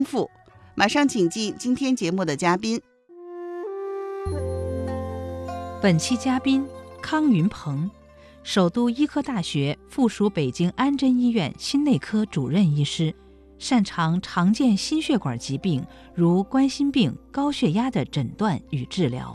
富。马上请进今天节目的嘉宾。 本期嘉宾康云鹏，首都医科大学附属北京安贞医院心内科主任医师，擅长常见心血管疾病如冠心病、高血压的诊断与治疗。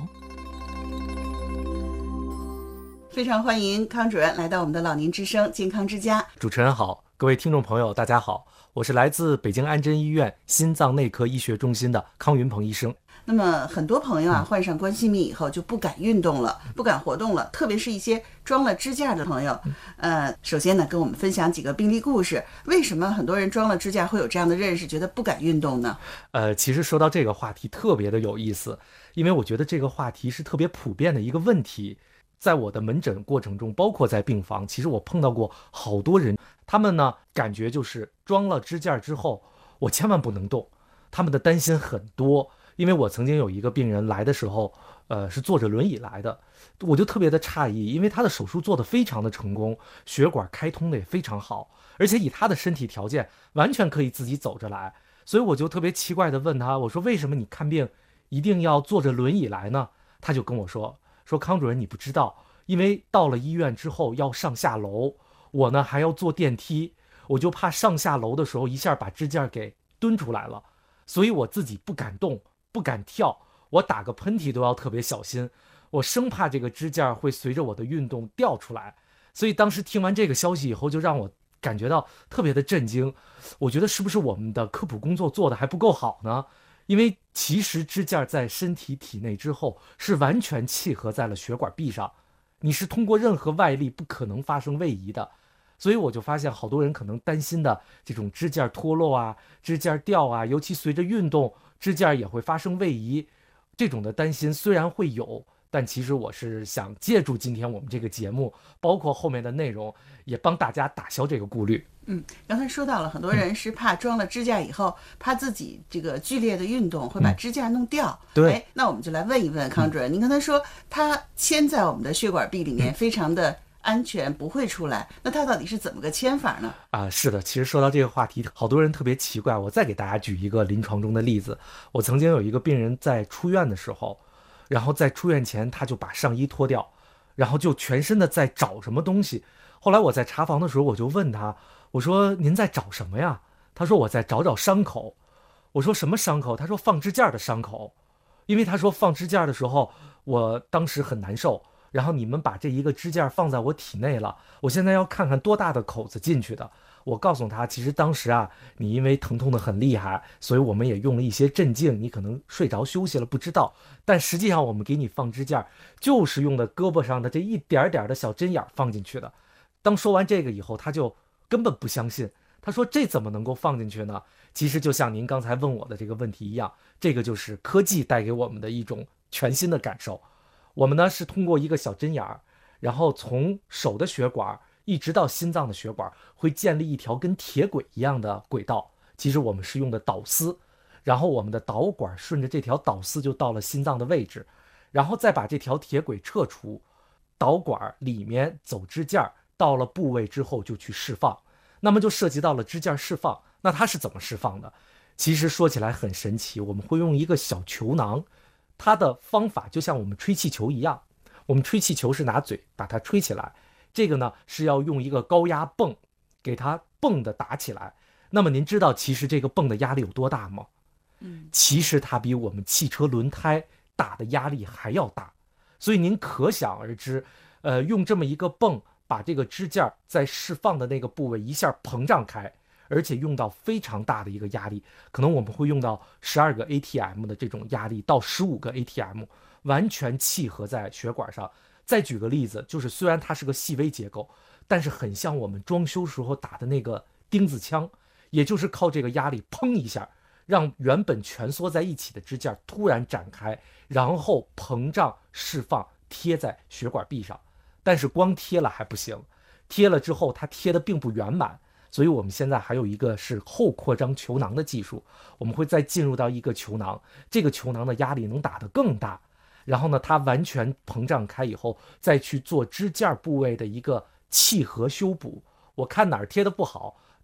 非常欢迎康主任来到我们的老年之声健康之家。 主持人好，各位听众朋友大家好，我是来自北京安贞医院心脏内科医学中心的康云鹏医生。 那么很多朋友患上冠心病以后就不敢运动了，不敢活动了，特别是一些装了支架的朋友。首先呢，跟我们分享几个病例故事。为什么很多人装了支架会有这样的认识，觉得不敢运动呢？ 其实说到这个话题特别的有意思，因为我觉得这个话题是特别普遍的一个问题。在我的门诊过程中，包括在病房，其实我碰到过好多人，他们呢感觉就是装了支架之后，我千万不能动，他们的担心很多。因为我曾经有一个病人来的时候，是坐着轮椅来的，我就特别的诧异，因为他的手术做得非常的成功，血管开通的也非常好，而且以他的身体条件，完全可以自己走着来。所以我就特别奇怪的问他，我说为什么你看病一定要坐着轮椅来呢？他就跟我说康主任你不知道，因为到了医院之后要上下楼，我呢还要坐电梯，我就怕上下楼的时候一下把支架给蹲出来了，所以我自己不敢动，不敢跳，我打个喷嚏都要特别小心，我生怕这个支架会随着我的运动掉出来。所以当时听完这个消息以后，就让我感觉到特别的震惊。我觉得是不是我们的科普工作做得还不够好呢？因为其实支架在身体体内之后是完全契合在了血管壁上，你是通过任何外力不可能发生位移的。所以我就发现好多人可能担心的这种支架脱落啊，支架掉啊，尤其随着运动支架也会发生位移，这种的担心虽然会有，但其实我是想借助今天我们这个节目，包括后面的内容，也帮大家打消这个顾虑。 刚才说到了，很多人是怕装了支架以后，怕自己这个剧烈的运动会把支架弄掉。 对， 那我们就来问一问康主任，您刚才说它嵌在我们的血管壁里面，非常的安全，不会出来，那它到底是怎么个嵌法呢？ 是的，其实说到这个话题，好多人特别奇怪。我再给大家举一个临床中的例子。我曾经有一个病人在出院的时候，然后在出院前他就把上衣脱掉，然后就全身的在找什么东西。后来我在查房的时候，我就问他，我说您在找什么呀？他说我在找伤口。我说什么伤口？他说放支架的伤口。因为他说放支架的时候，我当时很难受，然后你们把这一个支架放在我体内了，我现在要看看多大的口子进去的。我告诉他，其实当时你因为疼痛的很厉害，所以我们也用了一些镇静，你可能睡着休息了不知道，但实际上我们给你放支架就是用的胳膊上的这一点点的小针眼放进去的。当说完这个以后，他就根本不相信，他说这怎么能够放进去呢？其实就像您刚才问我的这个问题一样，这个就是科技带给我们的一种全新的感受。我们呢是通过一个小针眼，然后从手的血管一直到心脏的血管，会建立一条跟铁轨一样的轨道。其实我们是用的导丝，然后我们的导管顺着这条导丝就到了心脏的位置，然后再把这条铁轨撤除，导管里面走支架，到了部位之后就去释放。那么就涉及到了支架释放，那它是怎么释放的？其实说起来很神奇，我们会用一个小球囊，它的方法就像我们吹气球一样，我们吹气球是拿嘴把它吹起来，这个呢是要用一个高压泵给它泵的打起来。那么您知道其实这个泵的压力有多大吗？其实它比我们汽车轮胎打的压力还要大。所以您可想而知，用这么一个泵把这个支架在释放的那个部位一下膨胀开，而且用到非常大的一个压力，可能我们会用到12个 ATM 的这种压力到15个 ATM， 完全契合在血管上。再举个例子，就是虽然它是个细微结构，但是很像我们装修时候打的那个钉子枪，也就是靠这个压力砰一下，让原本蜷缩在一起的支架突然展开，然后膨胀释放，贴在血管壁上。但是光贴了还不行，贴了之后它贴的并不圆满，所以我们现在还有一个是后扩张球囊的技术，我们会再进入到一个球囊，这个球囊的压力能打得更大，然后呢它完全膨胀开以后，再去做支架部位的一个契合修补。我看哪儿贴的不好，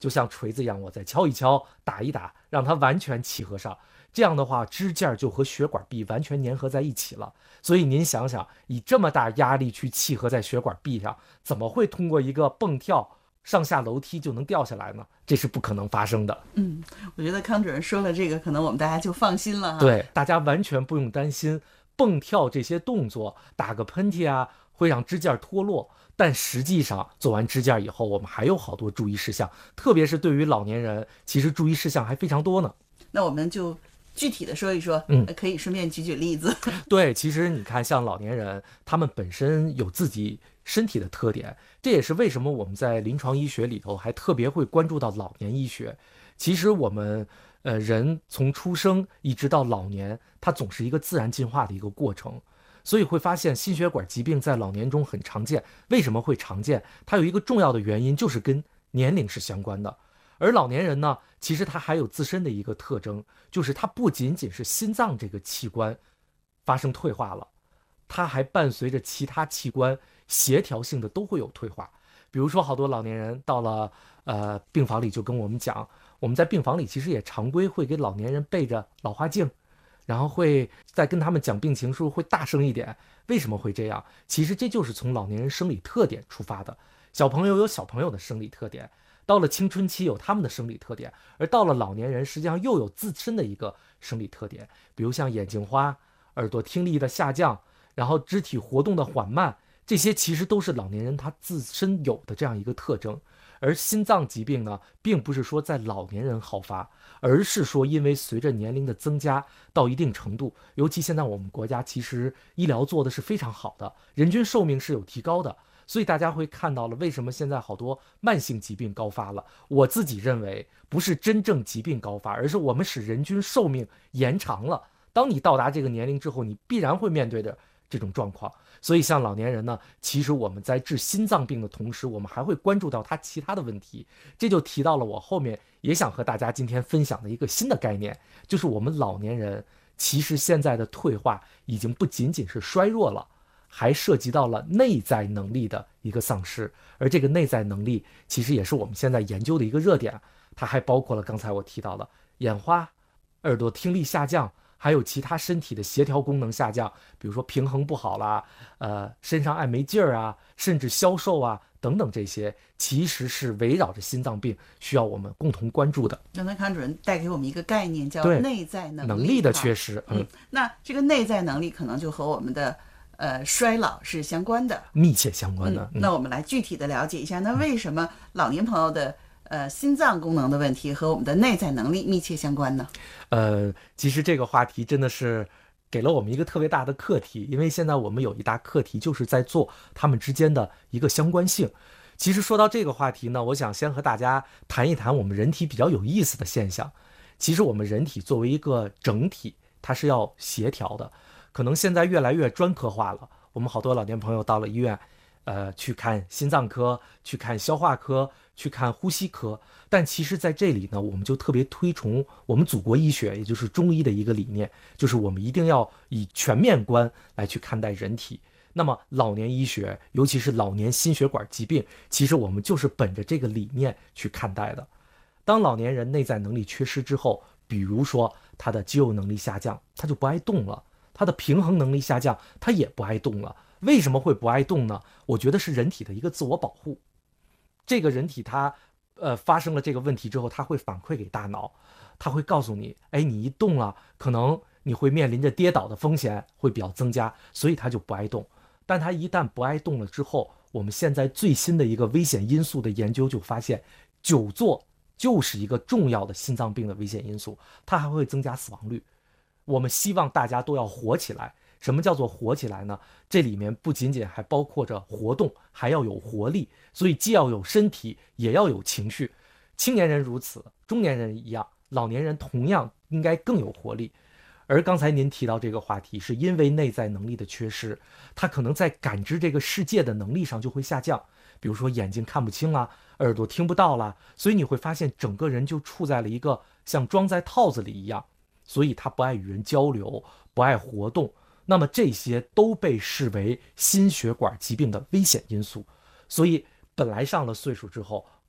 就像锤子一样，我再敲一敲，打一打，让它完全契合上。这样的话，支架就和血管壁完全粘合在一起了。所以您想想，以这么大压力去契合在血管壁上，怎么会通过一个蹦跳上下楼梯就能掉下来呢？这是不可能发生的。 我觉得康主任说了这个，可能我们大家就放心了哈。 对，大家完全不用担心蹦跳这些动作，打个喷嚏啊会让支架脱落。但实际上做完支架以后，我们还有好多注意事项，特别是对于老年人，其实注意事项还非常多呢。 那我们就具体的说一说，可以顺便举举例子。 对，其实你看，像老年人，他们本身有自己身体的特点，这也是为什么我们在临床医学里头还特别会关注到老年医学。其实我们人从出生一直到老年，它总是一个自然进化的一个过程，所以会发现心血管疾病在老年中很常见。为什么会常见？它有一个重要的原因，就是跟年龄是相关的。而老年人呢，其实他还有自身的一个特征，就是他不仅仅是心脏这个器官发生退化了，他还伴随着其他器官协调性的都会有退化。比如说好多老年人到了病房里就跟我们讲，我们在病房里其实也常规会给老年人备着老花镜，然后会在跟他们讲病情时候会大声一点。为什么会这样？其实这就是从老年人生理特点出发的。小朋友有小朋友的生理特点，到了青春期有他们的生理特点，而到了老年人实际上又有自身的一个生理特点，比如像眼睛花、耳朵听力的下降，然后肢体活动的缓慢，这些其实都是老年人他自身有的这样一个特征。而心脏疾病呢，并不是说在老年人好发，而是说因为随着年龄的增加到一定程度，尤其现在我们国家其实医疗做的是非常好的，人均寿命是有提高的，所以大家会看到了为什么现在好多慢性疾病高发了。我自己认为不是真正疾病高发，而是我们使人均寿命延长了。当你到达这个年龄之后，你必然会面对着这种状况。所以像老年人呢，其实我们在治心脏病的同时，我们还会关注到他其他的问题。这就提到了我后面也想和大家今天分享的一个新的概念，就是我们老年人其实现在的退化已经不仅仅是衰弱了，还涉及到了内在能力的一个丧失。而这个内在能力其实也是我们现在研究的一个热点，它还包括了刚才我提到的眼花、耳朵听力下降，还有其他身体的协调功能下降，比如说平衡不好啦，身上爱没劲儿啊，甚至消瘦啊等等，这些其实是围绕着心脏病需要我们共同关注的。 刚才康主任带给我们一个概念，叫内在能力的缺失。 那这个内在能力可能就和我们的衰老是相关的， 密切相关的。 那我们来具体的了解一下，那为什么老年朋友的心脏功能的问题和我们的内在能力密切相关呢？ 其实这个话题真的是给了我们一个特别大的课题，因为现在我们有一大课题就是在做他们之间的一个相关性。其实说到这个话题呢，我想先和大家谈一谈我们人体比较有意思的现象。其实我们人体作为一个整体，它是要协调的。可能现在越来越专科化了，我们好多老年朋友到了医院去看心脏科，去看消化科，去看呼吸科。但其实在这里呢，我们就特别推崇我们祖国医学，也就是中医的一个理念，就是我们一定要以全面观来去看待人体。那么老年医学，尤其是老年心血管疾病，其实我们就是本着这个理念去看待的。当老年人内在能力缺失之后，比如说他的肌肉能力下降，他就不爱动了，他的平衡能力下降，他也不爱动了。为什么会不爱动呢？我觉得是人体的一个自我保护。这个人体它发生了这个问题之后，它会反馈给大脑，它会告诉你，哎，你一动了，可能你会面临着跌倒的风险会比较增加，所以它就不爱动。但它一旦不爱动了之后，我们现在最新的一个危险因素的研究就发现，久坐就是一个重要的心脏病的危险因素，它还会增加死亡率。我们希望大家都要活起来。什么叫做活起来呢？这里面不仅仅还包括着活动，还要有活力，所以既要有身体，也要有情绪。青年人如此，中年人一样，老年人同样应该更有活力。而刚才您提到这个话题，是因为内在能力的缺失，他可能在感知这个世界的能力上就会下降，比如说眼睛看不清啦，耳朵听不到啦，所以你会发现整个人就处在了一个像装在套子里一样，所以他不爱与人交流，不爱活动。那么这些都被视为心血管疾病的危险因素。所以本来上了岁数之后，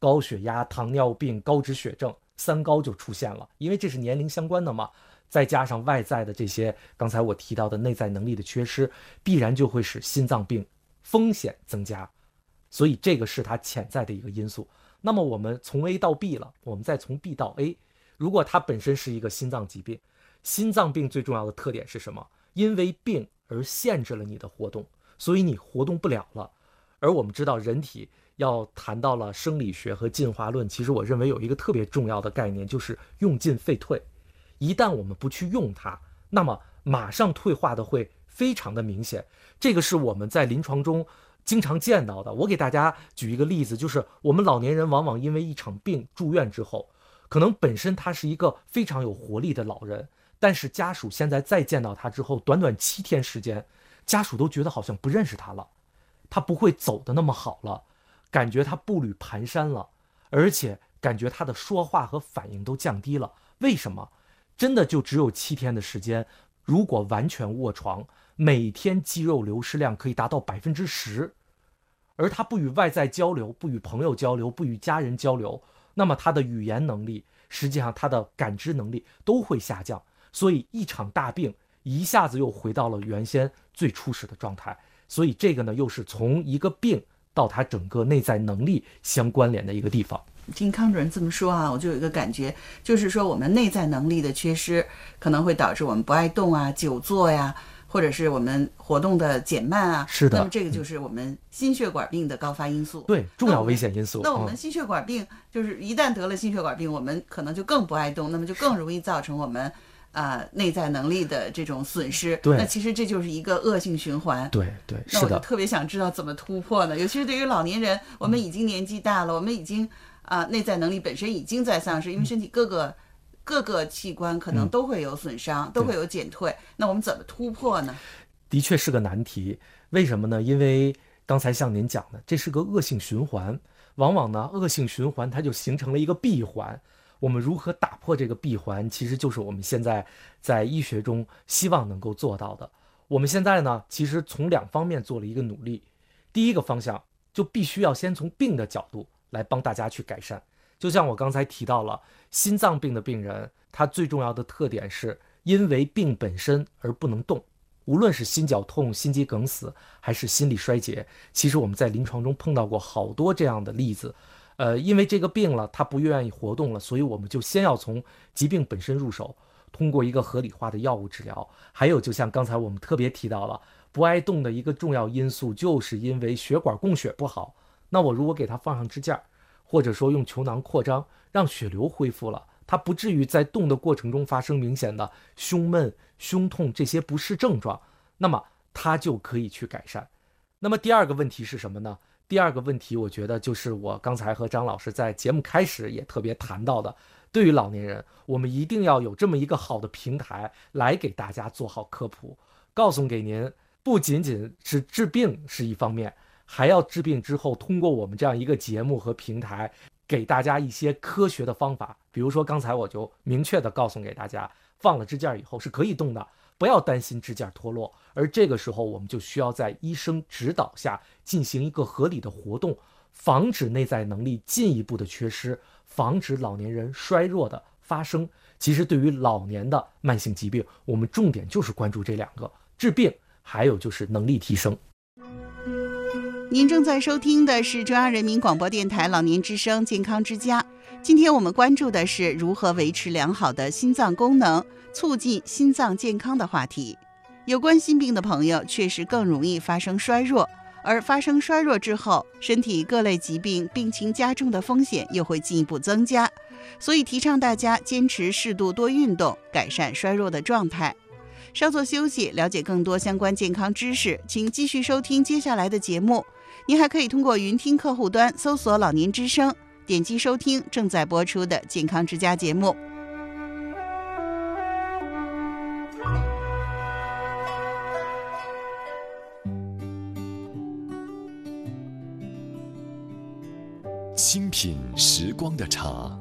高血压、糖尿病、高脂血症，3高就出现了，因为这是年龄相关的嘛。再加上外在的这些刚才我提到的内在能力的缺失，必然就会使心脏病风险增加，所以这个是它潜在的一个因素。那么我们从 A 到 B 了，我们再从 B 到 A， 如果它本身是一个心脏疾病，心脏病最重要的特点是什么？因为病而限制了你的活动，所以你活动不了了。而我们知道人体要谈到了生理学和进化论，其实我认为有一个特别重要的概念，就是用进废退。一旦我们不去用它，那么马上退化的会非常的明显。这个是我们在临床中经常见到的。我给大家举一个例子，就是我们老年人往往因为一场病住院之后，可能本身他是一个非常有活力的老人，但是家属现在再见到他之后，短短7天时间，家属都觉得好像不认识他了，他不会走得那么好了，感觉他步履蹒跚了，而且感觉他的说话和反应都降低了。为什么？真的就只有7天的时间，如果完全卧床，每天肌肉流失量可以达到10%，而他不与外在交流，不与朋友交流，不与家人交流，那么他的语言能力，实际上他的感知能力都会下降。所以一场大病一下子又回到了原先最初始的状态。所以这个呢，又是从一个病到他整个内在能力相关联的一个地方。 听康主任这么说啊，我就有一个感觉，就是说我们内在能力的缺失，可能会导致我们不爱动啊、久坐呀，或者是我们活动的减慢啊。 是的。 那么这个就是我们心血管病的高发因素。 对，重要危险因素。 那我们心血管病，就是一旦得了心血管病，我们可能就更不爱动，那么就更容易造成我们内在能力的这种损失。 对， 那其实这就是一个恶性循环。 对对，是的。 那我就特别想知道怎么突破呢？尤其是对于老年人，我们已经年纪大了，我们已经内在能力本身已经在丧失，因为身体各个器官可能都会有损伤，都会有减退。那我们怎么突破呢？ 的确是个难题。为什么呢？因为刚才像您讲的，这是个恶性循环，往往呢恶性循环它就形成了一个闭环。我们如何打破这个闭环，其实就是我们现在在医学中希望能够做到的。我们现在呢，其实从2方面做了一个努力。第一个方向就必须要先从病的角度来帮大家去改善。就像我刚才提到了，心脏病的病人，他最重要的特点是因为病本身而不能动。无论是心绞痛、心肌梗死还是心力衰竭，其实我们在临床中碰到过好多这样的例子。因为这个病了，他不愿意活动了，所以我们就先要从疾病本身入手，通过一个合理化的药物治疗。还有就像刚才我们特别提到了，不爱动的一个重要因素，就是因为血管供血不好。那我如果给他放上支架，或者说用球囊扩张，让血流恢复了，他不至于在动的过程中发生明显的胸闷、胸痛这些不适症状，那么他就可以去改善。那么第二个问题是什么呢？第二个问题，我觉得就是我刚才和张老师在节目开始也特别谈到的，对于老年人，我们一定要有这么一个好的平台来给大家做好科普，告诉给您，不仅仅是治病是一方面，还要治病之后，通过我们这样一个节目和平台，给大家一些科学的方法。比如说刚才我就明确的告诉给大家，放了支架以后是可以动的，不要担心支架脱落。而这个时候我们就需要在医生指导下进行一个合理的活动，防止内在能力进一步的缺失，防止老年人衰弱的发生。其实对于老年的慢性疾病，我们重点就是关注这2个，治病还有就是能力提升。 您正在收听的是中央人民广播电台老年之声健康之家。今天我们关注的是如何维持良好的心脏功能，促进心脏健康的话题。有关心病的朋友确实更容易发生衰弱，而发生衰弱之后，身体各类疾病病情加重的风险又会进一步增加，所以提倡大家坚持适度多运动，改善衰弱的状态。稍作休息，了解更多相关健康知识，请继续收听接下来的节目。您还可以通过云听客户端搜索老年之声，点击收听正在播出的健康之家节目。 清品时光的茶，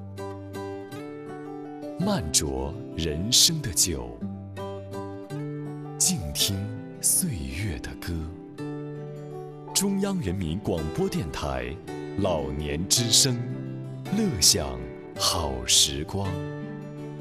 慢酌人生的酒，静听岁月的歌。中央人民广播电台老年之声。 乐享好时光。